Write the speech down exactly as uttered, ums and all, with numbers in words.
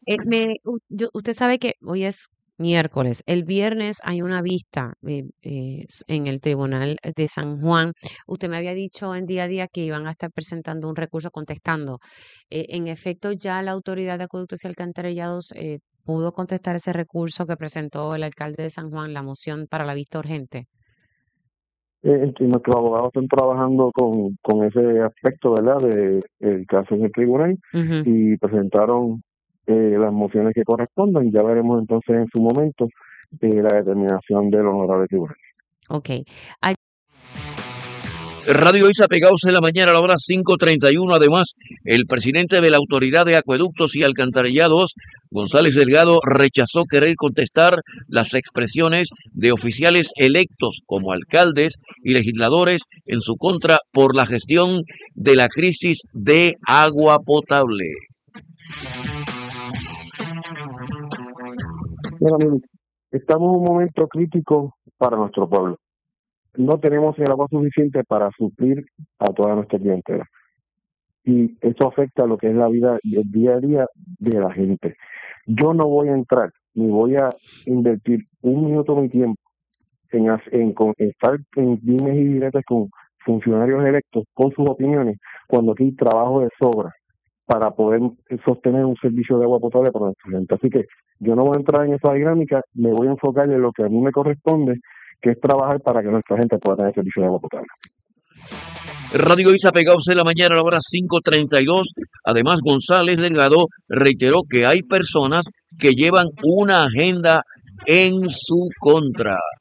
Eh, me, u- yo- usted sabe que hoy es miércoles. El viernes hay una vista eh, eh, s- en el Tribunal de San Juan. Usted me había dicho en día a día que iban a estar presentando un recurso contestando. Eh, en efecto, ya la Autoridad de Acueductos y Alcantarillados eh, pudo contestar ese recurso que presentó el alcalde de San Juan, la moción para la vista urgente. Eh, y nuestros abogados están trabajando con, con ese aspecto, ¿verdad?, de el caso en el tribunal Ujú. y presentaron eh, las mociones que correspondan. Ya veremos entonces en su momento eh, la determinación del honorable tribunal. Ok. Ay- Radio Isa Pegados en la mañana a la hora cinco treinta y uno. Además, el presidente de la Autoridad de Acueductos y Alcantarillados, González Delgado, rechazó querer contestar las expresiones de oficiales electos como alcaldes y legisladores en su contra por la gestión de la crisis de agua potable. Mira, mire, estamos en un momento crítico para nuestro pueblo. No tenemos el agua suficiente para suplir a toda nuestra clientela. Y eso afecta a lo que es la vida y el día a día de la gente. Yo no voy a entrar ni voy a invertir un minuto de mi tiempo en, hac- en, con- en estar en dimes y diretes con funcionarios electos con sus opiniones cuando aquí hay trabajo de sobra para poder sostener un servicio de agua potable para nuestra gente. Así que yo no voy a entrar en esa dinámica, me voy a enfocar en lo que a mí me corresponde, que es trabajar para que nuestra gente pueda tener servicio de agua potable. Radio Isa Pegados en la mañana a la hora cinco treinta y dos. Además, González Delgado reiteró que hay personas que llevan una agenda en su contra.